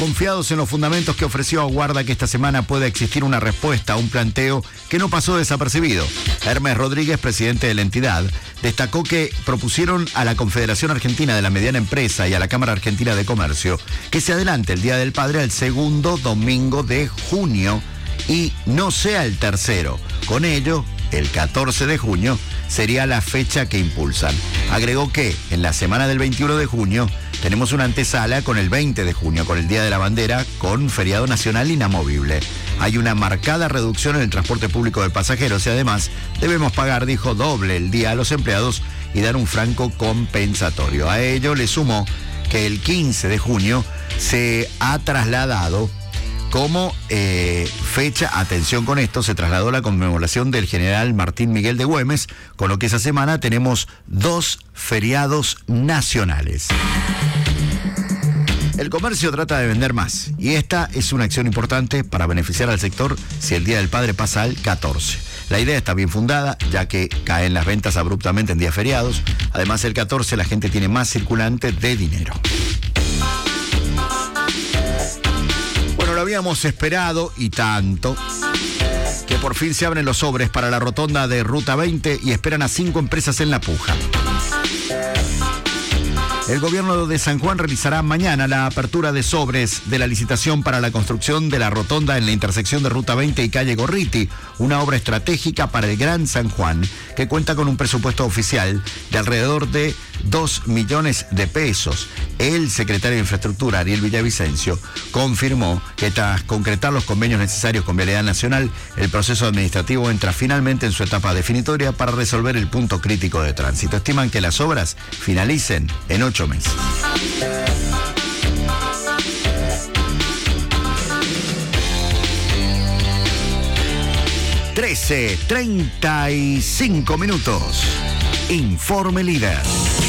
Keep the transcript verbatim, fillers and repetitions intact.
Confiados en los fundamentos que ofreció, aguarda que esta semana pueda existir una respuesta a un planteo que no pasó desapercibido. Hermes Rodríguez, presidente de la entidad, destacó que propusieron a la Confederación Argentina de la Mediana Empresa y a la Cámara Argentina de Comercio que se adelante el Día del Padre al segundo domingo de junio y no sea el tercero. Con ello, el catorce de junio sería la fecha que impulsan. Agregó que en la semana del veintiuno de junio tenemos una antesala con el veinte de junio, con el Día de la Bandera, con feriado nacional inamovible. Hay una marcada reducción en el transporte público de pasajeros y además debemos pagar, dijo, doble el día a los empleados y dar un franco compensatorio. A ello le sumó que el quince de junio se ha trasladado como eh, fecha, atención con esto, se trasladó la conmemoración del general Martín Miguel de Güemes, con lo que esa semana tenemos dos feriados nacionales. El comercio trata de vender más y esta es una acción importante para beneficiar al sector si el Día del Padre pasa al catorce. La idea está bien fundada, ya que caen las ventas abruptamente en días feriados. Además, el catorce la gente tiene más circulante de dinero. Bueno, lo habíamos esperado y tanto, que por fin se abren los sobres para la rotonda de Ruta veinte y esperan a cinco empresas en la puja. El gobierno de San Juan realizará mañana la apertura de sobres de la licitación para la construcción de la rotonda en la intersección de Ruta veinte y calle Gorriti, una obra estratégica para el Gran San Juan que cuenta con un presupuesto oficial de alrededor de dos millones de pesos. El secretario de Infraestructura, Ariel Villavicencio, confirmó que tras concretar los convenios necesarios con Vialidad Nacional, el proceso administrativo entra finalmente en su etapa definitoria para resolver el punto crítico de tránsito. Estiman que las obras finalicen en ocho meses. trece, treinta y cinco minutos. Informe Líder.